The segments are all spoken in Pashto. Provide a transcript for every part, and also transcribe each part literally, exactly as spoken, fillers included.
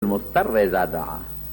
المضطر اذا دعا.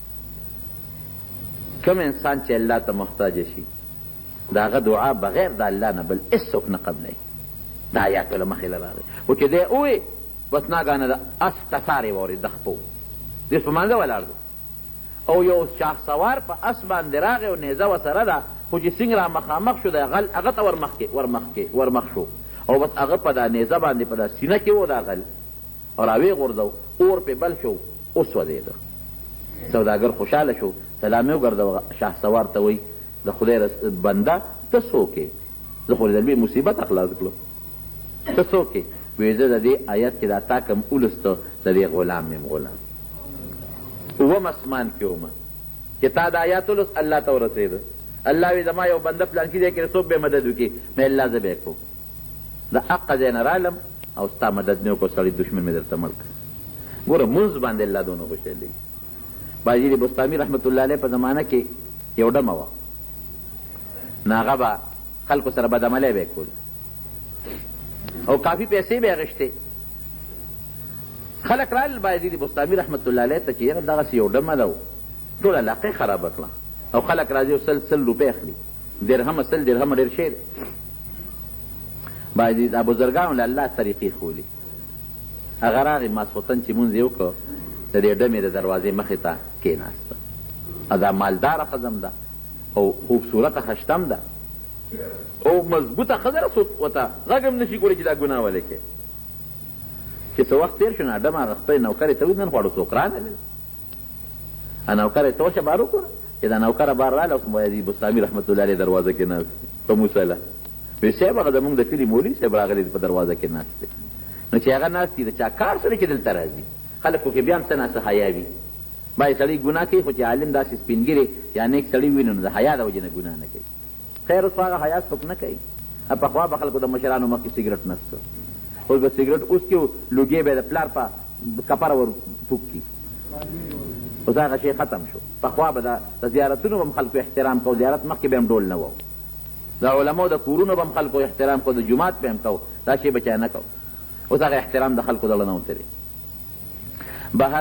کم انسان چې الله ته محتاج شي د هغه دعا بغیر د الله نه بل هېڅوک نه قبلوي. دا آیات له مخې له راغی خو چې دی ووایي بس ناګانه د اس تسار یې واورېد د خپو دېس په مانځه ولاړ دی او یو شاهسوار په اس باندې راغی او نیزه ورسره ده خو چې څنګه را مخامخ شو د غل هغه ته ورمخکې ورمخکې ورمخ شو او بس هغه په دا نیزه باندې په دا سینه کې و دا غل او راویې غورځو اور پې بل شو وسوځېده. سوداګر خوشحاله شو سلام یې وګرځوه شاهسوار ته وایي د خدای بنده ته څوک یې؟ زه خو د لوی مصیبت خلاص کړم. ته څوک یې؟ وایي زه د دې آیت کې دا تا کوم ولسته د دې غلام یم غلام. اووم اسمان کې ومه چې تا د آیات ولس الله ته ورسېده. الله وی زما یو بنده پلانکي دی کې څوک به مدد وکړي مې الله زه به یې کوم. د حقه ځای نه رالم او ستا مدد مې وکړو سړی دشمن مې درته مړ کړ. ګوره مونځ باندې الله دونه خوشحال دی. باجي بستامي رحمت الله علیه په زمانه کې یو ډمه وه نو هغه به خلکو سره بدعملی به یې کول او کافي پیسې به یې اخېستې. خلک رالل باجي بستامي رحمت الله علیه ته چې یاره دغسې یو ډمه ده ټول علاقه یې خرابه کړه او خلک راځي او سل سل روپۍ اخلي درهمه سل درهمه ډېر شی دی. باید دا بزرګانو له الله طریقې ښولي. هغه راغی ماسخوتن چې مونځ یې وکړه د دې ډمې د دروازې مخې ته کېناسته. دا مالداره ښځه ده او خوبصورته خشتم ده او مضبوطه ښځه ده څوک ورته غږ هم نشي کولی چې دا ګناه ولې کوې. چې څه وخت تېر شو نو ډمه هغه خپلې نوکرې ته وویل نن خواړو څوک رانغلل. نوکر ته وشه بار وکړه چې دا نوکره بار راغله او باید بستامي رحمت الله علیه دروازه کې ناست دی په موسله. وایي صاحب هغه زمونږ د کلي مولوي صاحب راغلی دی په دروازه کې ناست دی. نو چې هغه ناست دي د چا کار سره چې دلته راځي خلکو کې بیا هم څه ناڅه حیا وي. باید سړی ګناه کوي خو چې عالم داسې سپینګیرې یا نیک سړي وي نو د حیا د وجې نه ګناه نه کوي. خیر اوس هغه حیا څوک نه کوي. پخوا به خلکو د مشرانو مخکې سګرټ نسته اوس به سګرټ اوس کې لوګې به د پلار په کپره ور پوک کي. اوس هغه شی ختم شو. پخوا به د زیارتونو به هم خلکو احترام کو زیارت مخکې به هم ډول نه و. د علماو د کورونو به هم خلکو احترام کو د جومات به هم کو دا شی به چا نه کو. اوس هغه احترام د خلکو دغه نه وتلی.